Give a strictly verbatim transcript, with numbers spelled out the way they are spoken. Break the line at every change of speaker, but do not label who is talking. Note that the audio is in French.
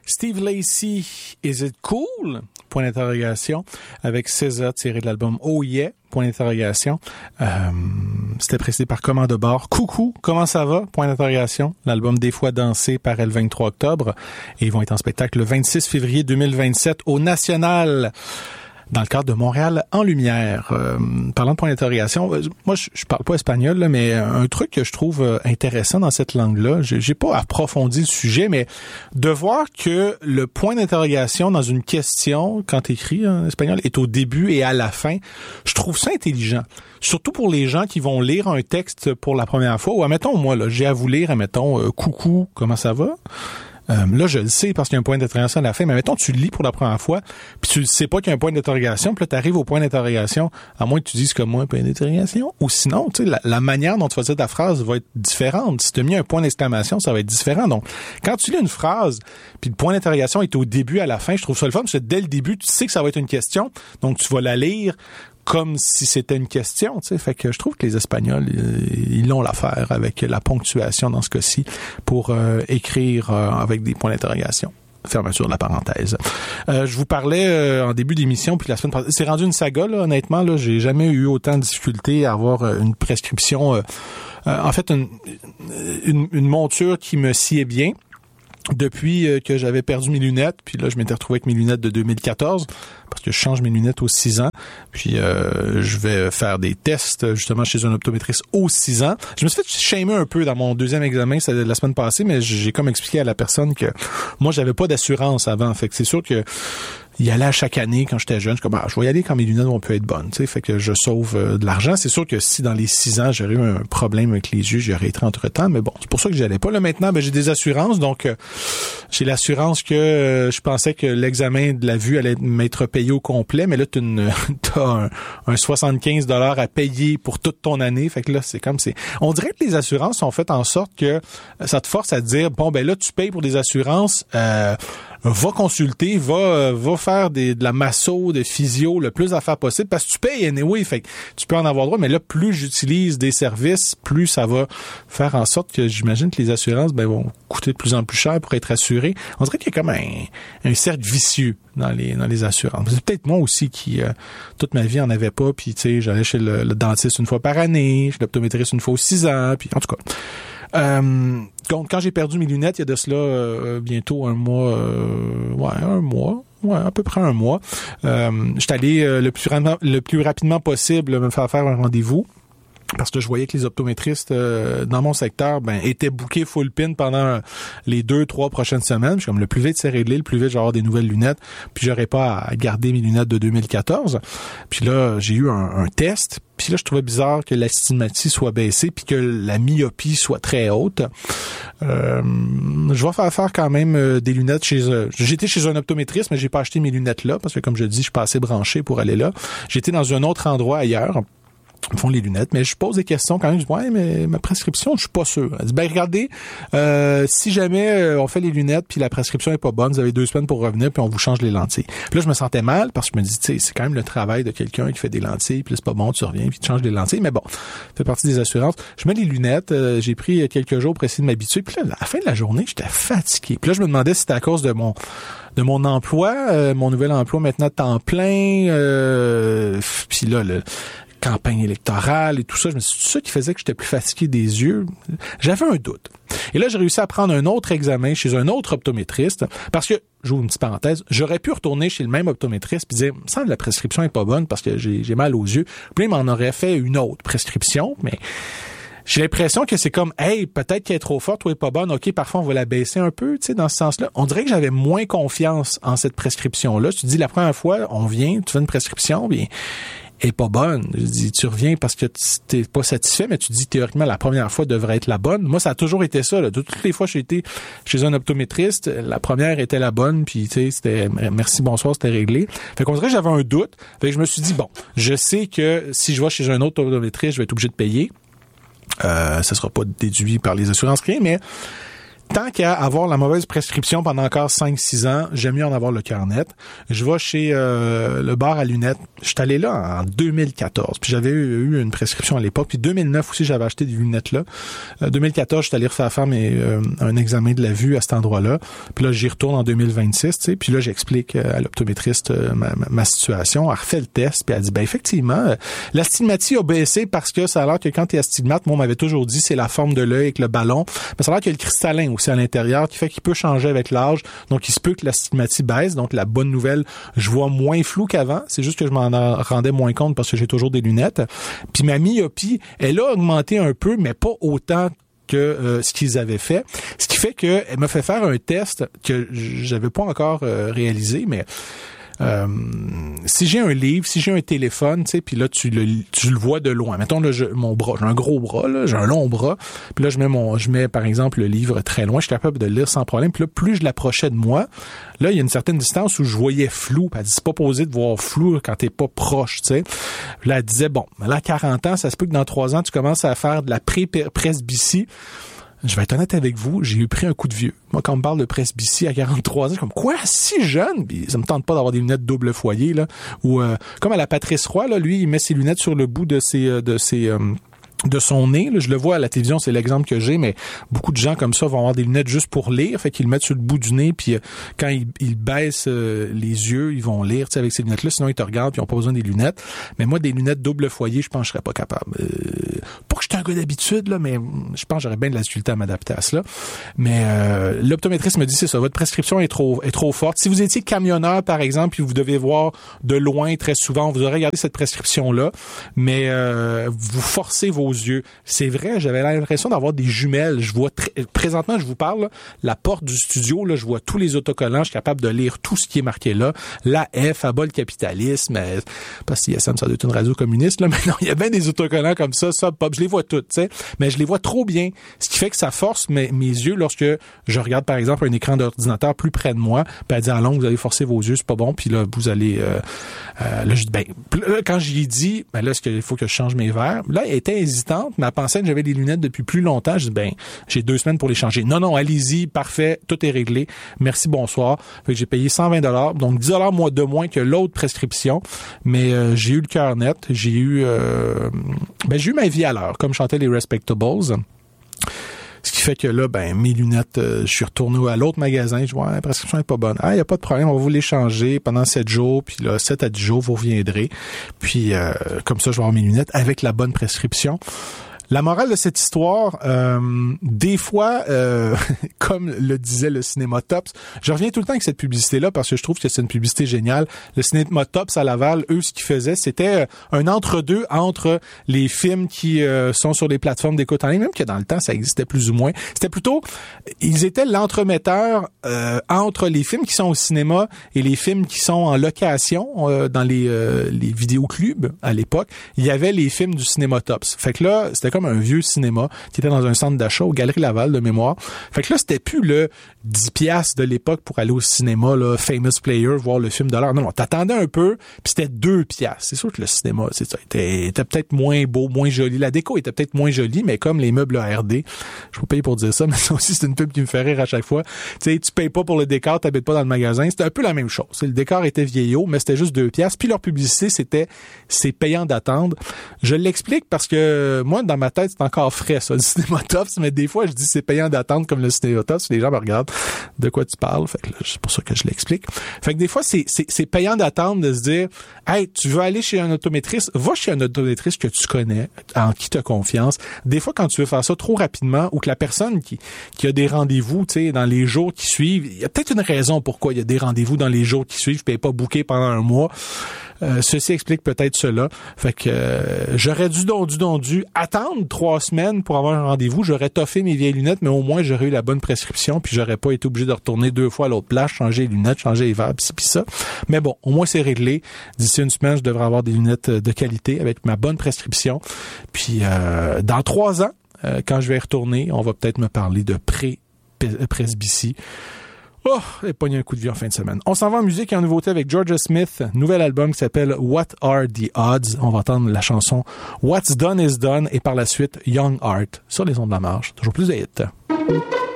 Steve Lacy, Is It Cool? Point d'interrogation. Avec S Z A tiré de l'album Oh Yeah? Point d'interrogation. Euh, c'était précédé par Commande de bord. Coucou, comment ça va? Point d'interrogation. L'album Des fois dansé paraît le vingt-trois octobre. Et ils vont être en spectacle le vingt-six février deux mille vingt-sept au National, dans le cadre de Montréal en lumière. Euh, parlant de point d'interrogation, euh, moi je, je parle pas espagnol, là, mais un truc que je trouve euh, intéressant dans cette langue-là, j'ai, j'ai pas approfondi le sujet, mais de voir que le point d'interrogation dans une question, quand t'écris en espagnol, est au début et à la fin, je trouve ça intelligent. Surtout pour les gens qui vont lire un texte pour la première fois, ou admettons, moi, là, j'ai à vous lire, admettons, euh, coucou, comment ça va? Euh, là, je le sais parce qu'il y a un point d'interrogation à la fin, mais mettons, tu le lis pour la première fois, puis tu ne sais pas qu'il y a un point d'interrogation, puis là, tu arrives au point d'interrogation, à moins que tu dises comme moi, un point d'interrogation, ou sinon, tu sais, la, la manière dont tu vas dire ta phrase va être différente. Si tu as mis un point d'exclamation, ça va être différent. Donc, quand tu lis une phrase, puis le point d'interrogation est au début, à la fin, je trouve ça le fun, parce que dès le début, tu sais que ça va être une question, donc tu vas la lire comme si c'était une question, tu sais. Fait que je trouve que les Espagnols, ils ont l'affaire avec la ponctuation dans ce cas-ci pour euh, écrire euh, avec des points d'interrogation. Fermeture de la parenthèse. Euh, je vous parlais euh, en début d'émission, puis la semaine passée, c'est rendu une saga, là, honnêtement, là, j'ai jamais eu autant de difficultés à avoir euh, une prescription, euh, euh, en fait, une, une, une monture qui me sied bien. Depuis euh, que j'avais perdu mes lunettes, puis là, je m'étais retrouvé avec mes lunettes de deux mille quatorze, parce que je change mes lunettes aux six ans, puis euh, je vais faire des tests, justement, chez un optométriste aux six ans. Je me suis fait shamer un peu dans mon deuxième examen, c'est la semaine passée, mais j'ai comme expliqué à la personne que moi, j'avais pas d'assurance avant, fait que c'est sûr que y aller à chaque année quand j'étais jeune, je suis comme, ah, je vais y aller quand mes lunettes vont peut être bonnes, tu sais, fait que je sauve euh, de l'argent. C'est sûr que si dans les six ans, j'aurais eu un problème avec les yeux, j'aurais été entre-temps, mais bon, c'est pour ça que j'y allais pas. Là, maintenant, ben, j'ai des assurances, donc euh, j'ai l'assurance que euh, je pensais que l'examen de la vue allait m'être payé au complet, mais là, t'as, une, t'as un, un soixante-quinze dollars à payer pour toute ton année, fait que là, c'est comme c'est... On dirait que les assurances sont faites en sorte que ça te force à te dire, bon, ben là, tu payes pour des assurances, euh, va consulter, va va faire des, de la masso, de physio, le plus d'affaires possible, parce que tu payes anyway, fait que tu peux en avoir droit, mais là, plus j'utilise des services, plus ça va faire en sorte que j'imagine que les assurances ben, vont coûter de plus en plus cher pour être assurées. On dirait qu'il y a comme un, un cercle vicieux dans les dans les assurances. C'est peut-être moi aussi qui, euh, toute ma vie, en avait pas, puis tu sais, j'allais chez le, le dentiste une fois par année, chez l'optométriste une fois aux six ans, puis en tout cas... Euh, donc, quand j'ai perdu mes lunettes, il y a de cela euh, bientôt un mois, euh, ouais, un mois, ouais, à peu près un mois. Euh, j'étais allé euh, le plus rapidement, le plus rapidement possible me faire faire un rendez-vous. Parce que je voyais que les optométristes euh, dans mon secteur ben étaient bookés full pin pendant les deux, trois prochaines semaines. Je suis comme le plus vite c'est réglé, le plus vite je vais avoir des nouvelles lunettes, puis j'aurais pas à garder mes lunettes de deux mille quatorze. Puis là, j'ai eu un, un test, puis là, je trouvais bizarre que l'astigmatie soit baissée puis que la myopie soit très haute. Euh, je vais faire faire quand même euh, des lunettes chez eux. J'étais chez un optométriste, mais j'ai pas acheté mes lunettes là parce que, comme je dis, je suis pas assez branché pour aller là. J'étais dans un autre endroit ailleurs. Ils font les lunettes, mais je pose des questions quand même. Je dis, ouais, mais ma prescription, je suis pas sûr. Elle dit, ben regardez, euh, si jamais euh, on fait les lunettes puis la prescription est pas bonne, vous avez deux semaines pour revenir puis on vous change les lentilles. Puis là, je me sentais mal parce que je me dis, tu sais, c'est quand même le travail de quelqu'un qui fait des lentilles, puis là, c'est pas bon, tu reviens puis tu changes les lentilles. Mais bon, ça fait partie des assurances. Je mets les lunettes, euh, j'ai pris quelques jours pour essayer de m'habituer. Puis là, à la fin de la journée, j'étais fatigué. Puis là, je me demandais si c'était à cause de mon de mon emploi, euh, mon nouvel emploi maintenant temps plein. Euh, puis là, le campagne électorale et tout ça. Je me suis dit, c'est ça qui faisait que j'étais plus fatigué des yeux. J'avais un doute. Et là, j'ai réussi à prendre un autre examen chez un autre optométriste parce que, j'ouvre une petite parenthèse, j'aurais pu retourner chez le même optométriste puis dire, il me semble que la prescription est pas bonne parce que j'ai, j'ai mal aux yeux. Puis il m'en aurait fait une autre prescription, mais j'ai l'impression que c'est comme, hey, peut-être qu'elle est trop forte ou elle est pas bonne. OK, parfois, on va la baisser un peu, tu sais, dans ce sens-là. On dirait que j'avais moins confiance en cette prescription-là. Tu te dis, la première fois, on vient, tu fais une prescription, bien, est pas bonne. Je dis, tu reviens parce que t'es pas satisfait, mais tu dis théoriquement la première fois devrait être la bonne. Moi, ça a toujours été ça. Là. Toutes les fois que j'ai été chez un optométriste, la première était la bonne, puis tu sais, c'était merci, bonsoir, c'était réglé. Fait qu'on dirait que j'avais un doute. Fait que je me suis dit, bon, je sais que si je vais chez un autre optométriste, je vais être obligé de payer. Euh, ça sera pas déduit par les assurances rien, mais tant qu'à avoir la mauvaise prescription pendant encore cinq six ans, j'aime mieux en avoir le cœur net. Je vais chez euh, le bar à lunettes. Je suis allé là en deux mille quatorze. Puis j'avais eu, eu une prescription à l'époque. Puis deux mille neuf aussi, j'avais acheté des lunettes là. Euh, deux mille quatorze, j'étais allé refaire faire mes, euh, un examen de la vue à cet endroit-là. Puis là, j'y retourne en deux mille vingt-six. Tu sais. Puis là, j'explique à l'optométriste euh, ma, ma, ma situation. Elle refait le test. Puis elle dit, ben effectivement, euh, l'astigmatie a baissé parce que ça a l'air que quand t'es astigmate, moi, on m'avait toujours dit, c'est la forme de l'œil avec le ballon. Mais ça a l'air qu'il y a le cristallin aussi à l'intérieur qui fait qu'il peut changer avec l'âge. Donc, il se peut que l'astigmatie baisse. Donc, la bonne nouvelle, je vois moins flou qu'avant. C'est juste que je m'en rendais moins compte parce que j'ai toujours des lunettes. Puis ma myopie, elle a augmenté un peu, mais pas autant que euh, ce qu'ils avaient fait. Ce qui fait que elle m'a fait faire un test que j'avais pas encore euh, réalisé, mais Euh, si j'ai un livre, si j'ai un téléphone, tu sais, puis là tu le tu le vois de loin. Mettons là, je, mon bras, j'ai un gros bras là, j'ai un long bras. Puis là je mets mon je mets par exemple le livre très loin, je suis capable de le lire sans problème. Puis là plus je l'approchais de moi, là il y a une certaine distance où je voyais flou. Puis elle dit c'est pas posé de voir flou quand t'es pas proche, tu sais. Là elle disait bon, là à quarante ans, ça se peut que dans trois ans tu commences à faire de la pré-presbytie. Je vais être honnête avec vous, j'ai eu pris un coup de vieux. Moi, quand on me parle de presbytie à quarante-trois ans, je suis comme, quoi, si jeune? Puis ça me tente pas d'avoir des lunettes double foyer, là. Ou, euh, comme à la Patrice Roy, là, lui, il met ses lunettes sur le bout de ses, de ses, euh, de son nez. Là, je le vois à la télévision, c'est l'exemple que j'ai, mais beaucoup de gens comme ça vont avoir des lunettes juste pour lire, fait qu'ils le mettent sur le bout du nez, puis euh, quand ils, ils baissent euh, les yeux, ils vont lire, tu sais, avec ces lunettes-là, sinon ils te regardent, puis ils n'ont pas besoin des lunettes. Mais moi, des lunettes double foyer, je pense que je serais pas capable. Euh, pas que je suis un gars d'habitude, là, mais je pense que j'aurais bien de la difficulté à m'adapter à cela. Mais euh, l'optométriste me dit, c'est ça, votre prescription est trop est trop forte. Si vous étiez camionneur, par exemple, puis vous devez voir de loin très souvent, vous aurez gardé cette prescription-là, mais euh, vous forcez vos yeux. C'est vrai, j'avais l'impression d'avoir des jumelles. Je vois très, présentement, je vous parle, là, la porte du studio, là, je vois tous les autocollants, je suis capable de lire tout ce qui est marqué là. La F, à bas le capitalisme, euh, parce que ça doit être une radio communiste, là, mais non, il y a bien des autocollants comme ça, ça, pop, je les vois toutes, tu sais, mais je les vois trop bien, ce qui fait que ça force mes, mes yeux lorsque je regarde, par exemple, un écran d'ordinateur plus près de moi, puis elle dit, ah non, vous allez forcer vos yeux, c'est pas bon, puis là, vous allez, euh, euh, là, je dis, ben, là, quand j'y ai dit, ben là, est-ce qu'il faut que je change mes verres? Là, elle était hésitante, mais elle pensait que j'avais des lunettes depuis plus longtemps. Je dis, ben, j'ai deux semaines pour les changer. Non, non, allez-y, parfait, tout est réglé. Merci, bonsoir. Fait que j'ai payé cent vingt dollars, donc dix dollars de moins que l'autre prescription, mais euh, j'ai eu le cœur net. J'ai eu, euh, ben, j'ai eu ma vie à l'heure, comme chantaient les Respectables. Ce qui fait que là, ben, mes lunettes, euh, je suis retourné à l'autre magasin, je vois, ouais, la prescription est pas bonne. Ah, il n'y a pas de problème, on va vous les changer pendant sept jours, puis là, sept à dix jours, vous reviendrez. Puis, euh, comme ça, je vais avoir mes lunettes avec la bonne prescription. La morale de cette histoire, euh, des fois, euh, comme le disait le Cinématops, je reviens tout le temps avec cette publicité-là parce que je trouve que c'est une publicité géniale. Le Cinématops à Laval, eux, ce qu'ils faisaient, c'était un entre-deux entre les films qui euh, sont sur les plateformes d'écoute en ligne, même que dans le temps, ça existait plus ou moins. C'était plutôt, ils étaient l'entremetteur euh, entre les films qui sont au cinéma et les films qui sont en location euh, dans les, euh, les vidéoclubs à l'époque. Il y avait les films du Cinématops. Fait que là, c'était comme un vieux cinéma qui était dans un centre d'achat aux Galeries Laval de mémoire. Fait que là, c'était plus le dix piastres de l'époque pour aller au cinéma, là, Famous Player, voir le film de l'heure. Non, non, t'attendais un peu, puis c'était deux piastres. C'est sûr que le cinéma, c'est ça, était, était peut-être moins beau, moins joli. La déco était peut-être moins jolie, mais comme les meubles R D, je vous paye pour dire ça, mais ça aussi, c'est une pub qui me fait rire à chaque fois. Tu sais, tu payes pas pour le décor, t'habites pas dans le magasin. C'était un peu la même chose. Le décor était vieillot, mais c'était juste deux piastres. Puis leur publicité, c'était, c'est payant d'attendre. Je l'explique parce que moi, dans ma tête, c'est encore frais, ça, le Cinématops, mais des fois, je dis c'est payant d'attendre comme le Cinématops, les gens me regardent de quoi tu parles, fait que là, c'est pour ça que je l'explique. Fait que des fois, c'est, c'est, c'est payant d'attendre de se dire, hey, tu veux aller chez un optométriste, va chez un optométriste que tu connais, en qui tu as confiance. Des fois, quand tu veux faire ça trop rapidement, ou que la personne qui, qui a des rendez-vous, tu sais, dans les jours qui suivent, il y a peut-être une raison pourquoi il y a des rendez-vous dans les jours qui suivent, puis elle n'est pas booké pendant un mois. Euh, ceci explique peut-être cela. Fait que euh, j'aurais dû, donc, dû, donc, dû attendre trois semaines pour avoir un rendez-vous. J'aurais toffé mes vieilles lunettes, mais au moins j'aurais eu la bonne prescription, puis j'aurais pas été obligé de retourner deux fois à l'autre place, changer les lunettes, changer les verres, pis, pis ça. Mais bon, au moins c'est réglé. D'ici une semaine, je devrais avoir des lunettes de qualité avec ma bonne prescription. Puis euh, dans trois ans, euh, quand je vais y retourner, on va peut-être me parler de pré-presbytie. Oh, j'ai pogné un coup de vie en fin de semaine. On s'en va en musique et en nouveauté avec Georgia Smith, nouvel album qui s'appelle What Are the Odds. On va entendre la chanson What's Done is Done et par la suite Young Art sur les ondes de la marche. Toujours plus de hits.